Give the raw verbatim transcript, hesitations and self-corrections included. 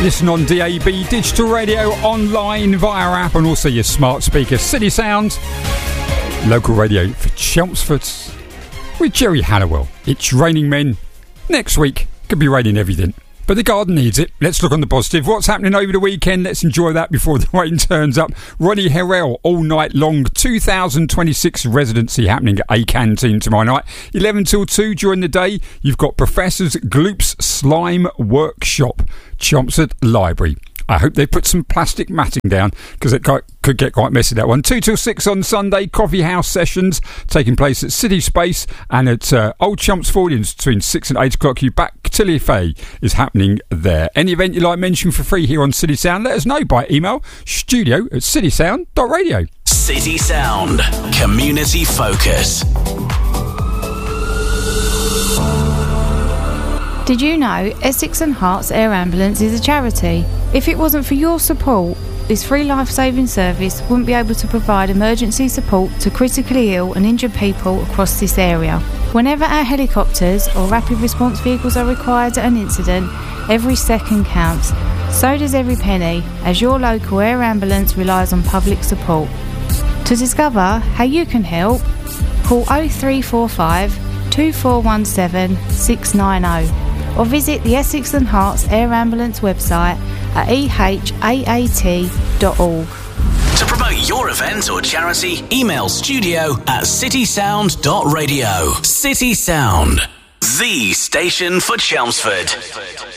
Listen on D A B, digital radio, online, via our app, and also your smart speaker. City Sound, local radio for Chelmsford. With Jerry Halliwell. It's raining men. Next week, could be raining everything. But the garden needs it. Let's look on the positive. What's happening over the weekend? Let's enjoy that before the rain turns up. Ronnie Herrell, all night long. two thousand twenty-six residency happening at A Canteen tomorrow night. eleven till two during the day. You've got Professor's Gloop's Slime Workshop, Chelmsford Library. I hope they put some plastic matting down because it could get quite messy, that one. two till six on Sunday, Coffee House sessions taking place at City Space and at uh, Old Chelmsfordians between six and eight o'clock. You back Tillier is happening there. Any event you like mentioned for free here on City Sound, let us know by email studio at citysound dot radio. City Sound, community focus. Did you know Essex and Herts Air Ambulance is a charity? If it wasn't for your support, this free life-saving service wouldn't be able to provide emergency support to critically ill and injured people across this area. Whenever our helicopters or rapid response vehicles are required at an incident, every second counts. So does every penny, as your local air ambulance relies on public support. To discover how you can help, call oh three four five, two four one seven, six nine oh. or visit the Essex and Herts Air Ambulance website at e h a a t dot org. To promote your event or charity, email studio at citysound dot radio. City Sound, the station for Chelmsford.